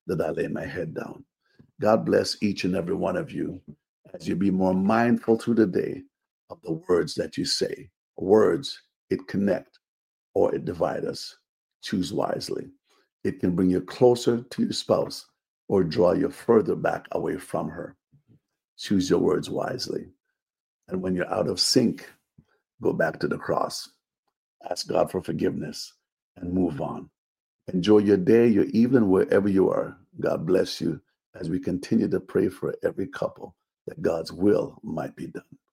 that I lay my head down. God bless each and every one of you as you be more mindful through the day of the words that you say. Words, it connect or it divide us. Choose wisely. It can bring you closer to your spouse or draw you further back away from her. Choose your words wisely. And when you're out of sync, go back to the cross. Ask God for forgiveness and move on. Enjoy your day, your evening, wherever you are. God bless you as we continue to pray for every couple that God's will might be done.